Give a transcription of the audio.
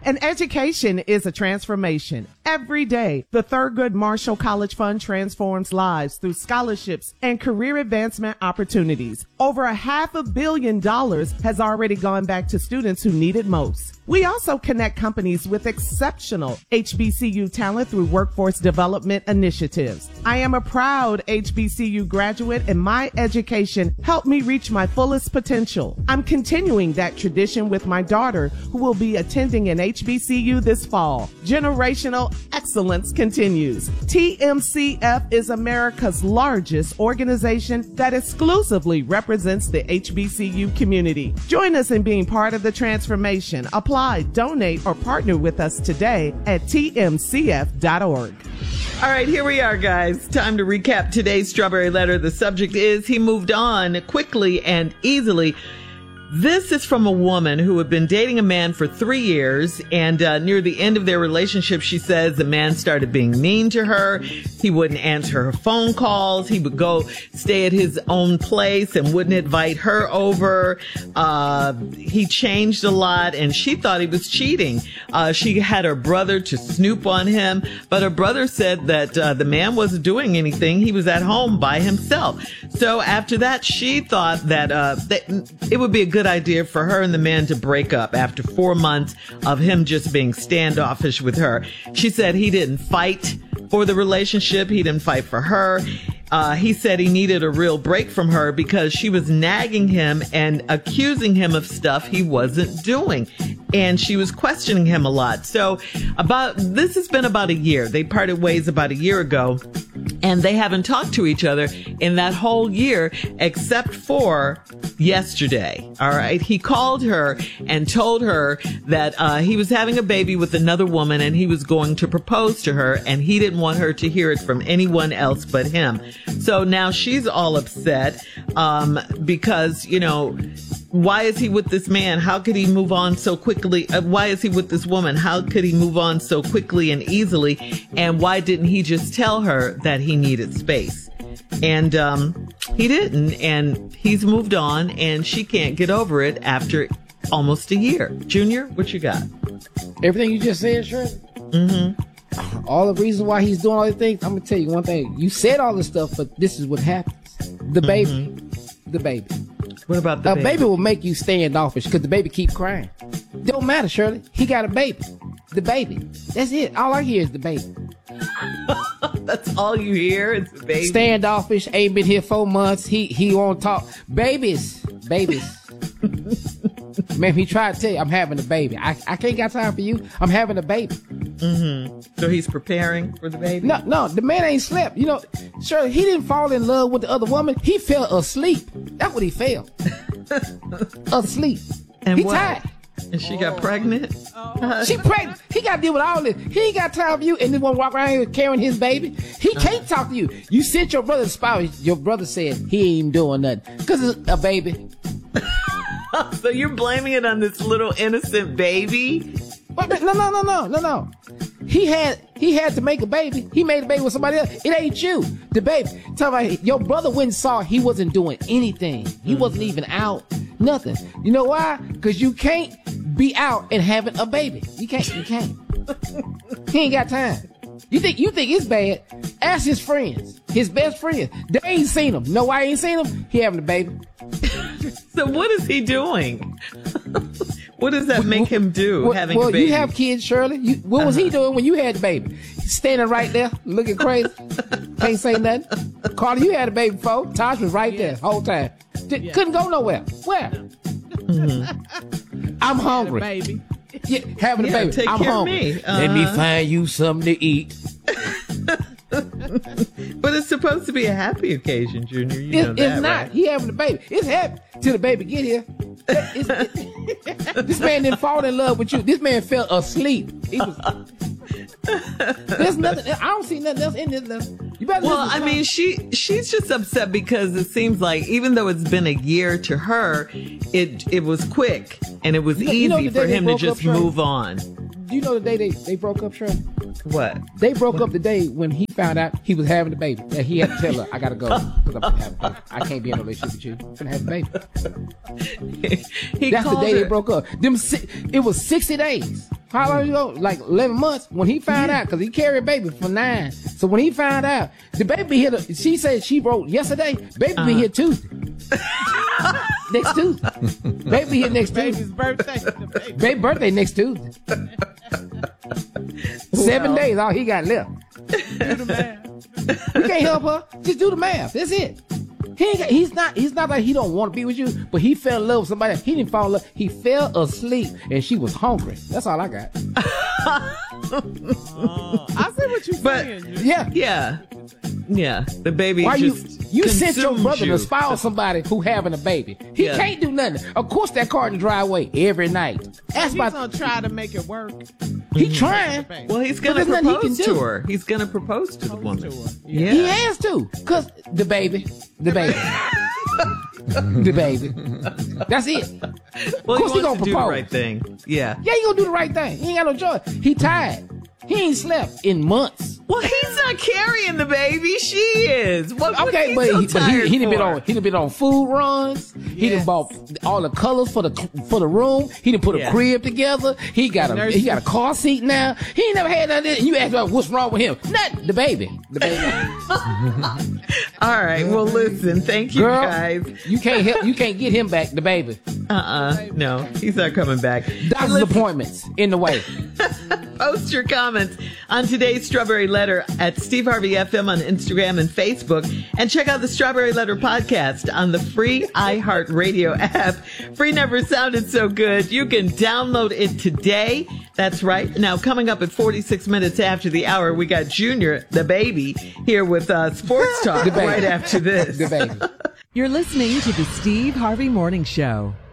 An education is a transformation. Every day, the Thurgood Marshall College Fund transforms lives through scholarships and career advancement opportunities. Over $500 million has already gone back to students who need it most. We also connect companies with exceptional HBCU talent through workforce development initiatives. I am a proud HBCU graduate, and my education helped me reach my fullest potential. I'm continuing that tradition with my daughter, who will be attending an HBCU this fall. Generational excellence continues. TMCF is America's largest organization that exclusively represents the HBCU community. Join us in being part of the transformation. Apply, donate, or partner with us today at tmcf.org. All right, here we are, guys. Time to recap today's Strawberry Letter. The subject is he moved on quickly and easily. This is from a woman who had been dating a man for 3 years, and near the end of their relationship, she says the man started being mean to her. He wouldn't answer her phone calls. He would go stay at his own place and wouldn't invite her over. He changed a lot, and she thought he was cheating. She had her brother to snoop on him, but her brother said that the man wasn't doing anything. He was at home by himself. So after that, she thought that it would be a good idea for her and the man to break up after 4 months of him just being standoffish with her. She said he didn't fight for the relationship. He didn't fight for her. He said he needed a real break from her because she was nagging him and accusing him of stuff he wasn't doing. And she was questioning him a lot. So this has been about a year. They parted ways about a year ago, and they haven't talked to each other in that whole year except for yesterday. All right. He called her and told her that he was having a baby with another woman and he was going to propose to her, and he didn't want her to hear it from anyone else but him. So now she's all upset because, why is he with this man? How could he move on so quickly? Why is he with this woman? How could he move on so quickly and easily? And why didn't he just tell her that he needed space? And he didn't. And he's moved on, and she can't get over it after almost a year. Junior, what you got? Everything you just said, Shirley? Mm-hmm. All the reasons why he's doing all these things, I'm going to tell you one thing. You said all this stuff, but this is what happens. The baby. What about the baby? A baby will make you standoffish because the baby keep crying. Don't matter, Shirley. He got a baby. The baby. That's it. All I hear is the baby. That's all you hear? It's the baby? Standoffish. Ain't been here 4 months. He won't talk. Babies. Man, he tried to tell you, I'm having a baby. I can't got time for you. I'm having a baby. Mm-hmm. So he's preparing for the baby? No, the man ain't slept. Shirley, he didn't fall in love with the other woman. He fell asleep. That's what he fell. Asleep. And he what? tired. And she got pregnant? She pregnant. He got to deal with all this. He ain't got time for you, and then want to walk around here carrying his baby. He can't talk to you. You sent your brother to spouse. Your brother said he ain't doing nothing because it's a baby. So you're blaming it on this little innocent baby? No. He had to make a baby. He made a baby with somebody else. It ain't you. The baby. Tell me, your brother went and saw he wasn't doing anything. He wasn't even out. Nothing. You know why? Because you can't be out and having a baby. You can't. He ain't got time. You think it's bad? Ask his friends, his best friends. They ain't seen him. Know why I ain't seen him? He having a baby. So what is he doing? What does that make him do, having a baby? Well, you have kids, Shirley. What was he doing when you had the baby? Standing right there, looking crazy. Can't say nothing. Carter, you had a baby before. Tosh was right there the whole time. Couldn't go nowhere. Where? Mm-hmm. I'm hungry. Baby. Yeah, having a baby. Take I'm care hungry. Of me. Let me find you something to eat. But it's supposed to be a happy occasion, Junior. You know that, it's not. right? He having a baby. It's happy till the baby get here. This man didn't fall in love with you. This man fell asleep. There's nothing. I don't see nothing else in this letter. You better. Well, I mean, she's just upset because it seems like even though it's been a year to her, it was quick and it was easy for him to just move on. Do you know the day they broke up, Shirley? What? They broke up the day when he found out he was having a baby. That he had to tell her, I gotta go because I'm having a baby. I can't be in a relationship with you. I'm gonna have a baby. That's the day they broke up. It was 60 days. How long ago? Like 11 months. When he found out, because he carried a baby for 9. So when he found out, the baby here, she said she wrote yesterday, baby be here Tuesday. Next Tuesday. Baby here next Tuesday. Baby's birthday. Baby birthday next Tuesday. 7 days, all he got left. Do the math. We can't help her. Just do the math. That's it. He's not like he don't want to be with you, but he fell in love with somebody. He didn't fall in love. He fell asleep and she was hungry. That's all I got. I see what you're saying. Yeah. The baby Why just you sent your consumes brother you. to spoil somebody who having a baby. He can't do nothing. Of course that car in the driveway every night. That's He's about gonna try to make it work. he trying. Well, he's But going to there's nothing he propose can to do. her. He's going to propose to the woman. Yeah. He has to. Cause the baby. The baby. That's it. Well, Of course he he wants gonna to do the propose. right thing. Yeah. Yeah, he gonna do the right thing. He ain't got no choice. He tired. He ain't slept in months. Well, he's not carrying the baby. She is. What Okay, he's but so he tired done for? been on food runs. He done bought all the colors for the room. He done put a crib together. He got a car seat now. He ain't never had none of this. And you ask about what's wrong with him? Not the baby. The baby. All right. Well, listen. Thank you, Girl, guys. you can't get him back. The baby. No, he's not coming back. Doctor's appointments in the way. Post your comments on today's Strawberry Letter at Steve Harvey FM on Instagram and Facebook. And check out the Strawberry Letter podcast on the free iHeartRadio app. Free never sounded so good. You can download it today. That's right. Now, coming up at 46 minutes after the hour, we got Junior, the baby, here with Sports Talk right after this. The baby. You're listening to the Steve Harvey Morning Show.